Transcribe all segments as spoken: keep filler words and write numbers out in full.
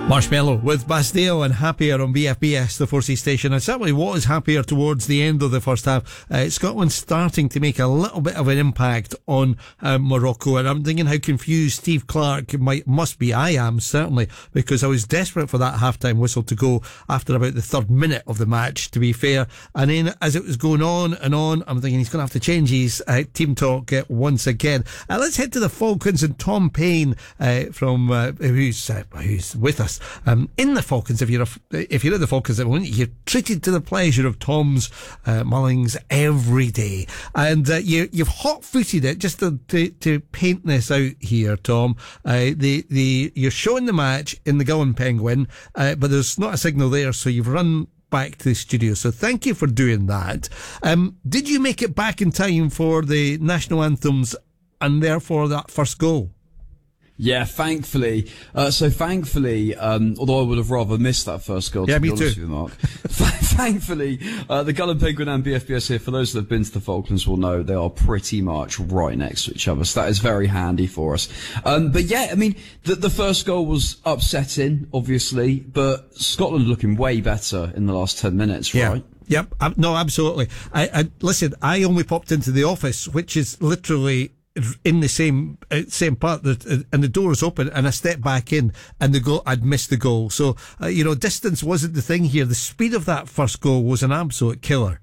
Marshmello with Bastille and Happier on B F B S, the four C station. I certainly was happier towards the end of the first half. Uh, Scotland starting to make a little bit of an impact on uh, Morocco, and I'm thinking how confused Steve Clarke might must be. I am, certainly, because I was desperate for that halftime whistle to go after about the third minute of the match, to be fair. And then as it was going on and on, I'm thinking he's going to have to change his uh, team talk uh, once again. Uh, let's head to the Falcons and Tom Payne uh, from uh, who's uh, who's with us. Um, in the Falcons, if you're a, if you're in the Falcons at the moment, you're treated to the pleasure of Tom's uh, Mullings every day, and uh, you, you've hot-footed it just to, to, to paint this out here, Tom. Uh, the the you're showing the match in the Gullin Penguin, uh, but there's not a signal there, so you've run back to the studio. So thank you for doing that. Um, did you make it back in time for the national anthems and therefore that first goal? Yeah, thankfully. Uh, so thankfully, um, although I would have rather missed that first goal, to yeah, be me honest too. with you, Mark. Thankfully, uh, the Gullin Penguin and B F B S here, for those that have been to the Falklands will know they are pretty much right next to each other. So that is very handy for us. Um, but yeah, I mean, the, the first goal was upsetting, obviously, but Scotland looking way better in the last ten minutes, yeah. right? Yep. Um, no, absolutely. I, I, listen, I only popped into the office, which is literally in the same uh, same part, that, uh, and the door is open, and I stepped back in, and the goal, I'd missed the goal. So, uh, you know, distance wasn't the thing here. The speed of that first goal was an absolute killer.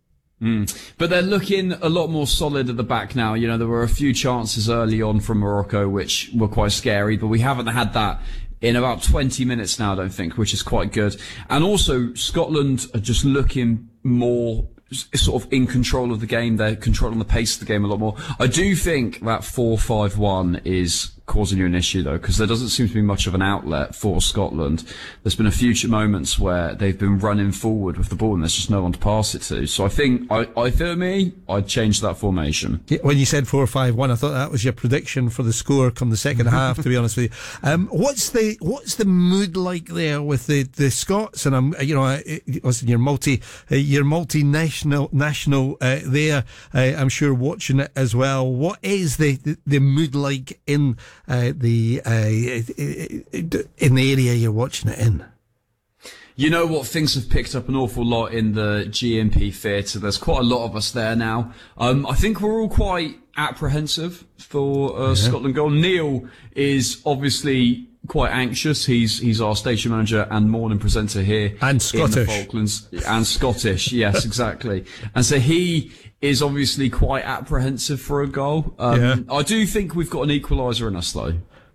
Mm. But they're looking a lot more solid at the back now. You know, there were a few chances early on from Morocco which were quite scary, but we haven't had that in about twenty minutes now, I don't think, which is quite good. And also, Scotland are just looking more sort of in control of the game. They're controlling the pace of the game a lot more. I do think that four five one is causing you an issue, though, because there doesn't seem to be much of an outlet for Scotland. There's been a few moments where they've been running forward with the ball and there's just no one to pass it to. So I think, I, I feel me, I'd change that formation. When you said four five one, I thought that was your prediction for the score come the second half, to be honest with you. Um, what's the, what's the mood like there with the, the Scots? And I'm, you know, listen, you're multi, you're multinational, national, uh, there, uh, I'm sure watching it as well. What is the, the, the mood like in, Uh, the uh, in the area you're watching it in? You know what? Things have picked up an awful lot in the G M P theatre. There's quite a lot of us there now. Um, I think we're all quite apprehensive for uh, yeah. Scotland goal. Neil is obviously quite anxious. He's he's our station manager and morning presenter here, and Scottish, in the Falklands, and Scottish. Yes, exactly. And so he is obviously quite apprehensive for a goal. Um, yeah. I do think we've got an equaliser in us, though.